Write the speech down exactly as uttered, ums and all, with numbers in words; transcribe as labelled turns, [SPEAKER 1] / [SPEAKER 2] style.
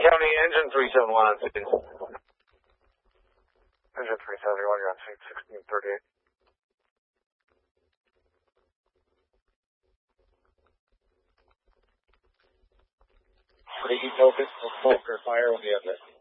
[SPEAKER 1] County engine three seven one on sixteen.
[SPEAKER 2] Engine three seven one, you're on sixteen thirty-eight.
[SPEAKER 1] Taking focus for smoke or fire when you have it.